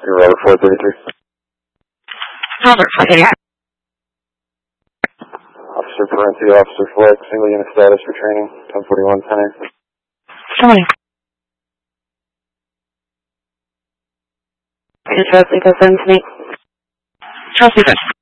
You're Robert 433. Robert 433. Officer Parenti, Officer Fleck, single unit status for training, 1041 10A. Morning. Is Rosalie confirmed to me? Rosalie.